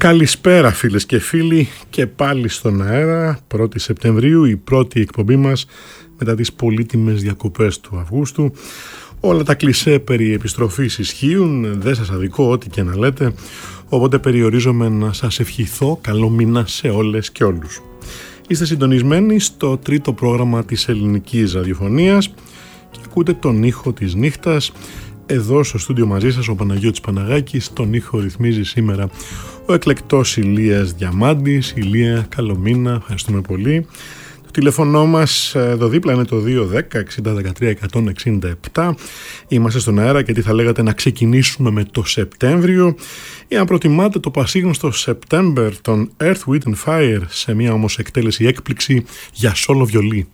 Καλησπέρα φίλες και φίλοι, και πάλι στον αέρα, 1η Σεπτεμβρίου, η πρώτη εκπομπή μας μετά τις πολύτιμες διακοπές του Αυγούστου. Όλα τα κλισέ περί επιστροφής ισχύουν, δεν σας αδικώ ό,τι και να λέτε, οπότε περιορίζομαι να σας ευχηθώ καλό μήνα σε όλες και όλους. Είστε συντονισμένοι στο τρίτο πρόγραμμα της ελληνικής ραδιοφωνίας και ακούτε τον ήχο της νύχτας. Εδώ στο στούντιο μαζί σας ο Παναγιώτης Παναγάκης, τον ήχο ρυθμίζει σήμερα ο εκλεκτός Ηλίας Διαμάντης. Ηλία, καλό μήνα, ευχαριστούμε πολύ. Το τηλέφωνο μας εδώ δίπλα είναι το 210-60-13-167. Είμαστε στον αέρα και τι θα λέγατε να ξεκινήσουμε με το Σεπτέμβριο ή αν προτιμάτε το πασίγνωστο September των Earth, Wind and Fire σε μια όμως εκτέλεση έκπληξη για σόλο βιολί.